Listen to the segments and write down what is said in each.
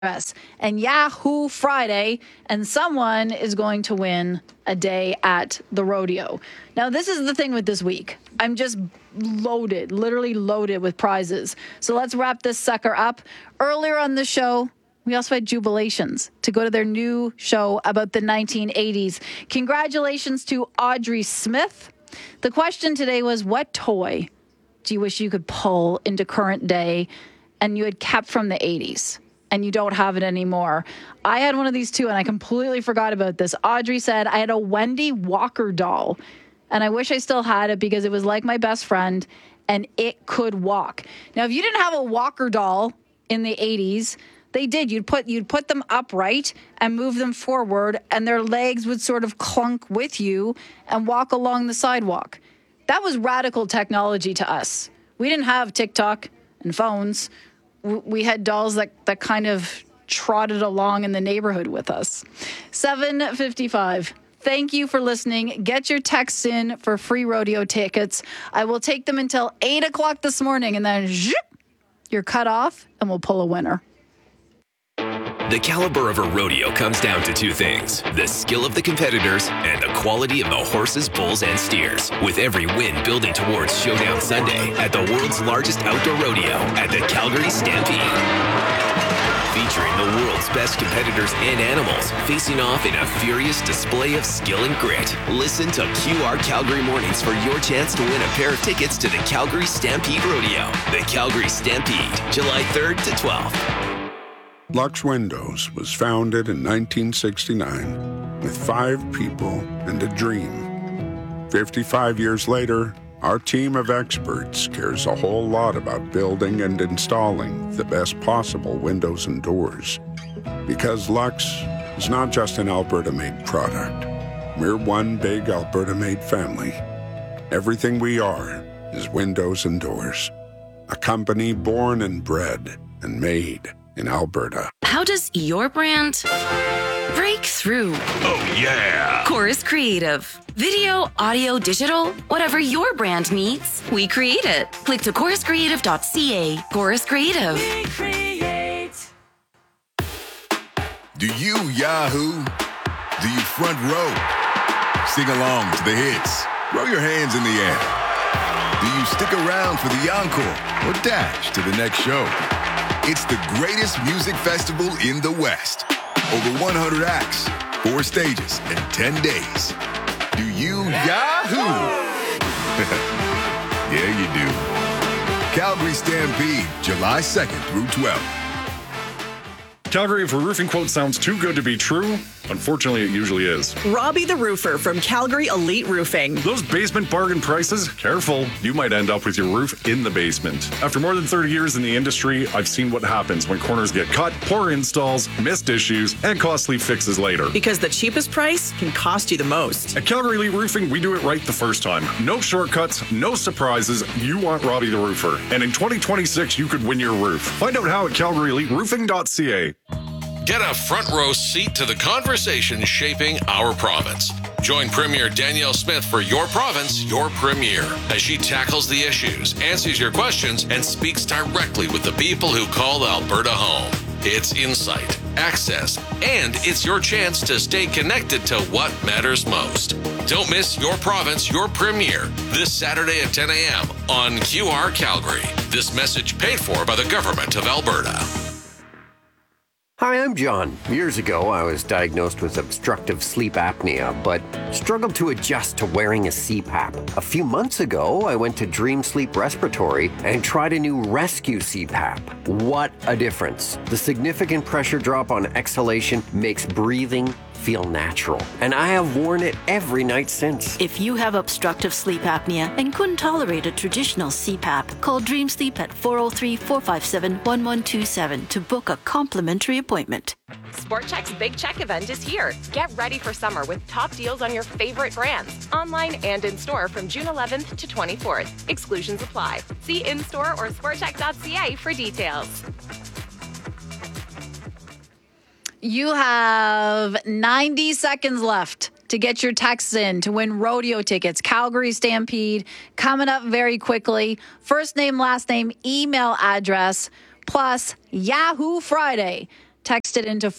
and Yahoo Friday, and someone is going to win a day at the rodeo. Now, this is the thing with this week. I'm just loaded, literally loaded with prizes. So let's wrap this sucker up. Earlier on the show, we also had Jubilations to go to their new show about the 1980s. Congratulations to Audrey Smith. The question today was, what toy do you wish you could pull into current day and you had kept from the 80s? And you don't have it anymore. I had one of these too, and I completely forgot about this. Audrey said, I had a Wendy Walker doll, and I wish I still had it because it was like my best friend, and it could walk. Now, if you didn't have a Walker doll in the 80s, they did. You'd put them upright and move them forward, and their legs would sort of clunk with you and walk along the sidewalk. That was radical technology to us. We didn't have TikTok and phones. We had dolls that kind of trotted along in the neighborhood with us. 7:55. Thank you for listening. Get your texts in for free rodeo tickets. I will take them until 8 o'clock this morning, and then you're cut off, and we'll pull a winner. The caliber of a rodeo comes down to two things: the skill of the competitors and the quality of the horses, bulls, and steers. With every win building towards Showdown Sunday at the world's largest outdoor rodeo at the Calgary Stampede. Featuring the world's best competitors and animals facing off in a furious display of skill and grit. Listen to QR Calgary Mornings for your chance to win a pair of tickets to the Calgary Stampede Rodeo. The Calgary Stampede, July 3rd to 12th. Lux Windows was founded in 1969 with 5 people and a dream. 55 years later, our team of experts cares a whole lot about building and installing the best possible windows and doors. Because Lux is not just an Alberta-made product. We're one big Alberta-made family. Everything we are is windows and doors. A company born and bred and made in Alberta. How does your brand break through? Oh, yeah! Chorus Creative. Video, audio, digital, whatever your brand needs, we create it. Click to choruscreative.ca. Chorus Creative. We create. Do you Yahoo? Do you front row? Sing along to the hits. Throw your hands in the air. Do you stick around for the encore or dash to the next show? It's the greatest music festival in the West. Over 100 acts, 4 stages, and 10 days. Do you Yahoo? Yeah, you do. Calgary Stampede, July 2nd through 12th. Calgary, if a roofing quote sounds too good to be true, unfortunately, it usually is. Robbie the Roofer from Calgary Elite Roofing. Those basement bargain prices? Careful, you might end up with your roof in the basement. After more than 30 years in the industry, I've seen what happens when corners get cut, poor installs, missed issues, and costly fixes later. Because the cheapest price can cost you the most. At Calgary Elite Roofing, we do it right the first time. No shortcuts, no surprises. You want Robbie the Roofer. And in 2026, you could win your roof. Find out how at calgaryeliteroofing.ca. Get a front row seat to the conversation shaping our province. Join Premier Danielle Smith for Your Province, Your Premier, as she tackles the issues, answers your questions, and speaks directly with the people who call Alberta home. It's insight, access, and it's your chance to stay connected to what matters most. Don't miss Your Province, Your Premier this Saturday at 10 a.m. on QR Calgary. This message paid for by the Government of Alberta. Hi, I'm John. Years ago, I was diagnosed with obstructive sleep apnea, but struggled to adjust to wearing a CPAP. A few months ago, I went to Dream Sleep Respiratory and tried a new Rescue CPAP. What a difference. The significant pressure drop on exhalation makes breathing feel natural, and I have worn it every night since. If you have obstructive sleep apnea and couldn't tolerate a traditional CPAP, call Dream Sleep at 403-457-1127 to book a complimentary appointment. Sport Chek's Big Check event is here. Get ready for summer with top deals on your favorite brands, online and in store from June 11th to 24th. Exclusions apply. See in-store or sportchek.ca for details. You have 90 seconds left to get your texts in to win rodeo tickets. Calgary Stampede coming up very quickly. First name, last name, email address, plus Yahoo Friday. Text it into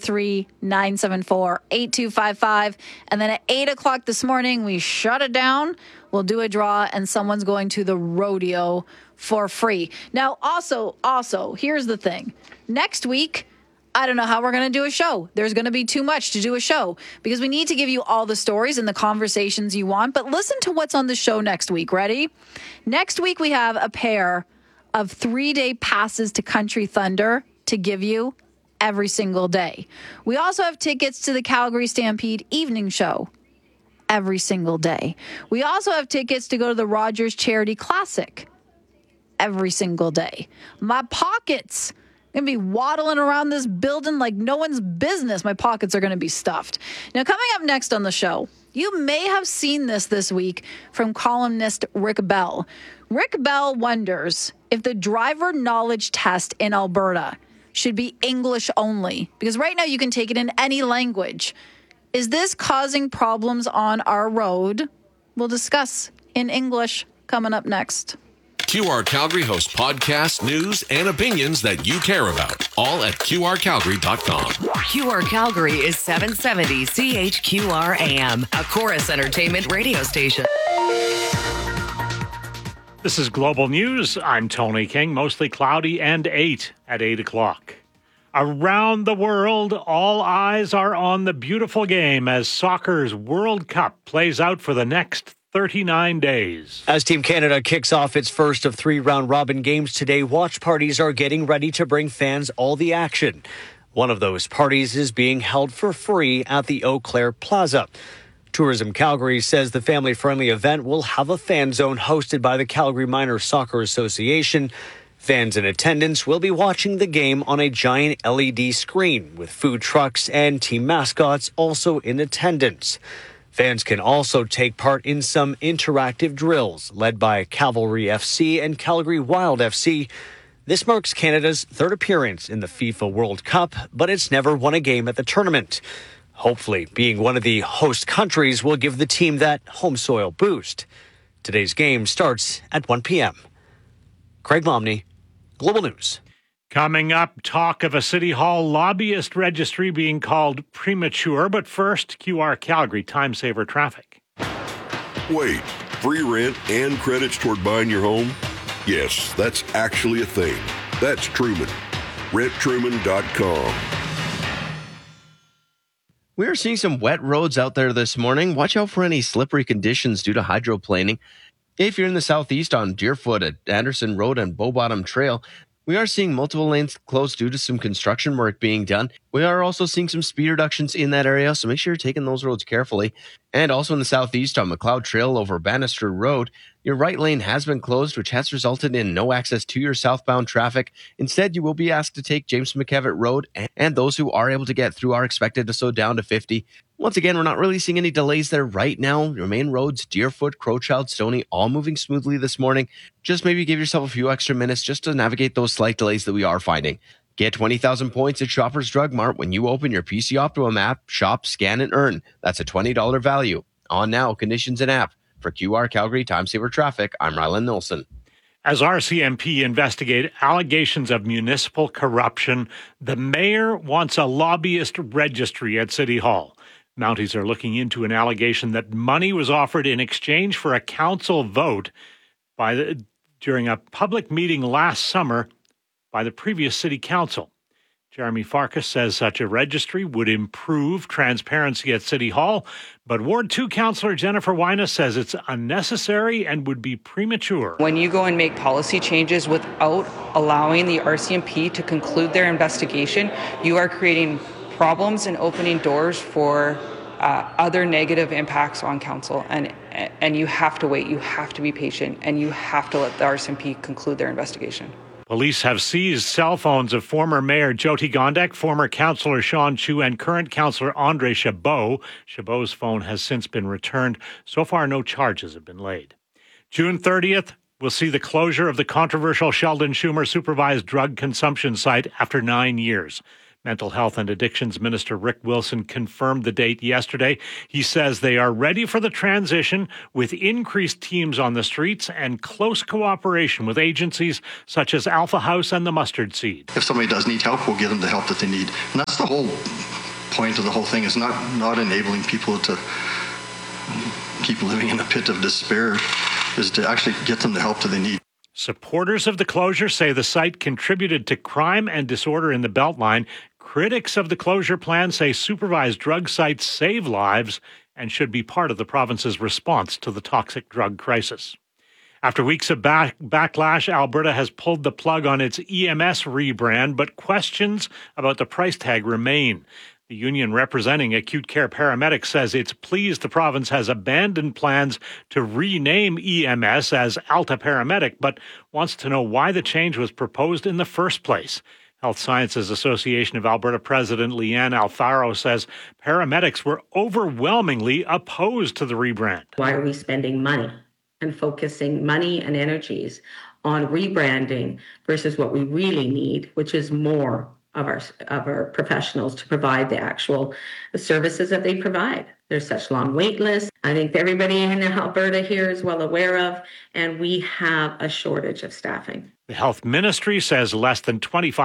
403-974-8255. And then at 8 o'clock this morning, we shut it down. We'll do a draw, and someone's going to the rodeo for free. Now, also, here's the thing. Next week, I don't know how we're going to do a show. There's going to be too much to do a show because we need to give you all the stories and the conversations you want. But listen to what's on the show next week. Ready? Next week, we have a pair of 3-day passes to Country Thunder to give you every single day. We also have tickets to the Calgary Stampede evening show every single day. We also have tickets to go to the Rogers Charity Classic every single day. My pockets going to be waddling around this building like no one's business. My pockets are going to be stuffed. Now, coming up next on the show, you may have seen this week from columnist Rick Bell. Rick Bell wonders if the driver knowledge test in Alberta should be English only, because right now you can take it in any language. Is this causing problems on our road? We'll discuss in English coming up next. QR Calgary hosts podcasts, news, and opinions that you care about, all at QRCalgary.com. QR Calgary is 770 CHQR AM, a Chorus Entertainment radio station. This is Global News. I'm Tony King. Mostly cloudy and 8 at 8 o'clock. Around the world, all eyes are on the beautiful game as soccer's World Cup plays out for the next 39 days. As Team Canada kicks off its first of 3 round-robin games today, watch parties are getting ready to bring fans all the action. One of those parties is being held for free at the Eau Claire Plaza. Tourism Calgary says the family-friendly event will have a fan zone hosted by the Calgary Minor Soccer Association. Fans in attendance will be watching the game on a giant LED screen, with food trucks and team mascots also in attendance. Fans can also take part in some interactive drills led by Cavalry FC and Calgary Wild FC. This marks Canada's 3rd appearance in the FIFA World Cup, but it's never won a game at the tournament. Hopefully, being one of the host countries will give the team that home soil boost. Today's game starts at 1 p.m. Craig Momney, Global News. Coming up, talk of a City Hall lobbyist registry being called premature. But first, QR Calgary Time Saver Traffic. Wait, free rent and credits toward buying your home? Yes, that's actually a thing. That's Truman. RentTruman.com. We are seeing some wet roads out there this morning. Watch out for any slippery conditions due to hydroplaning. If you're in the southeast on Deerfoot at Anderson Road and Bow Bottom Trail, we are seeing multiple lanes closed due to some construction work being done. We are also seeing some speed reductions in that area, so make sure you're taking those roads carefully. And also in the southeast on McLeod Trail over Bannister Road, your right lane has been closed, which has resulted in no access to your southbound traffic. Instead, you will be asked to take James McKevitt Road, and those who are able to get through are expected to slow down to 50. Once again, we're not really seeing any delays there right now. Your main roads, Deerfoot, Crowchild, Stoney, all moving smoothly this morning. Just maybe give yourself a few extra minutes just to navigate those slight delays that we are finding. Get 20,000 points at Shoppers Drug Mart when you open your PC Optimum app, shop, scan, and earn. That's a $20 value. On now, conditions and app. For QR Calgary Time Saver Traffic, I'm Rylan Nilsson. As RCMP investigate allegations of municipal corruption, the mayor wants a lobbyist registry at City Hall. Mounties are looking into an allegation that money was offered in exchange for a council vote during a public meeting last summer by the previous city council. Jeremy Farkas says such a registry would improve transparency at City Hall, but Ward 2 Councillor Jennifer Wyna says it's unnecessary and would be premature. When you go and make policy changes without allowing the RCMP to conclude their investigation, you are creating problems and opening doors for other negative impacts on council. And you have to wait, you have to be patient, and you have to let the RCMP conclude their investigation. Police have seized cell phones of former Mayor Jyoti Gondek, former Councillor Sean Chu, and current Councillor Andre Chabot. Chabot's phone has since been returned. So far, no charges have been laid. June 30th will see the closure of the controversial Sheldon Schumer supervised drug consumption site after 9 years. Mental Health and Addictions Minister Rick Wilson confirmed the date yesterday. He says they are ready for the transition with increased teams on the streets and close cooperation with agencies such as Alpha House and the Mustard Seed. If somebody does need help, we'll give them the help that they need. And that's the whole point of the whole thing, is not enabling people to keep living in a pit of despair, is to actually get them the help that they need. Supporters of the closure say the site contributed to crime and disorder in the Beltline. Critics of the closure plan say supervised drug sites save lives and should be part of the province's response to the toxic drug crisis. After weeks of backlash, Alberta has pulled the plug on its EMS rebrand, but questions about the price tag remain. The union representing acute care paramedics says it's pleased the province has abandoned plans to rename EMS as Alta Paramedic, but wants to know why the change was proposed in the first place. Health Sciences Association of Alberta President Leanne Alfaro says paramedics were overwhelmingly opposed to the rebrand. Why are we spending money and focusing money and energies on rebranding versus what we really need, which is more of our professionals to provide the actual services that they provide? There's such long wait lists. I think everybody in Alberta here is well aware of, and we have a shortage of staffing. The health ministry says less than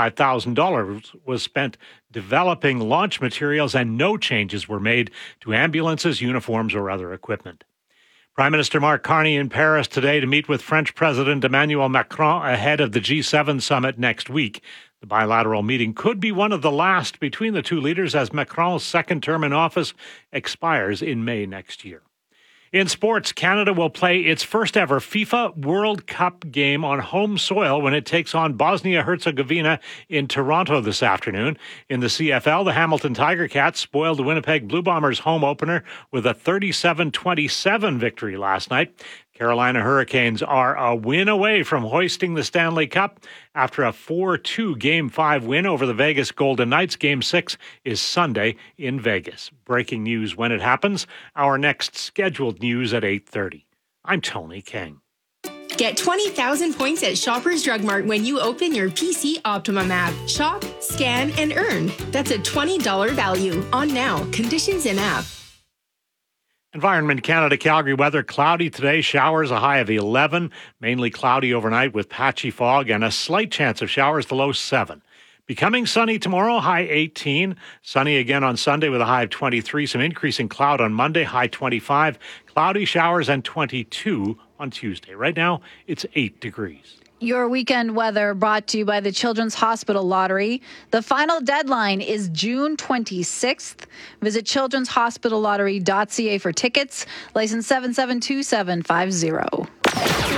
$25,000 was spent developing launch materials and no changes were made to ambulances, uniforms, or other equipment. Prime Minister Mark Carney in Paris today to meet with French President Emmanuel Macron ahead of the G7 summit next week. The bilateral meeting could be one of the last between the two leaders as Macron's second term in office expires in May next year. In sports, Canada will play its first ever FIFA World Cup game on home soil when it takes on Bosnia-Herzegovina in Toronto this afternoon. In the CFL, the Hamilton Tiger Cats spoiled the Winnipeg Blue Bombers home opener with a 37-27 victory last night. Carolina Hurricanes are a win away from hoisting the Stanley Cup after a 4-2 Game 5 win over the Vegas Golden Knights. Game 6 is Sunday in Vegas. Breaking news when it happens. Our next scheduled news at 8:30. I'm Tony King. Get 20,000 points at Shoppers Drug Mart when you open your PC Optimum app. Shop, scan, and earn. That's a $20 value on now. Conditions in app. Environment Canada Calgary weather, cloudy today, showers, a high of 11, mainly cloudy overnight with patchy fog and a slight chance of showers, the low 7. Becoming sunny tomorrow, high 18. Sunny again on Sunday with a high of 23. Some increasing cloud on Monday, high 25. Cloudy showers and 22 on Tuesday. Right now, it's 8 degrees. Your weekend weather brought to you by the Children's Hospital Lottery. The final deadline is June 26th. Visit children'shospitallottery.ca for tickets. License 772750.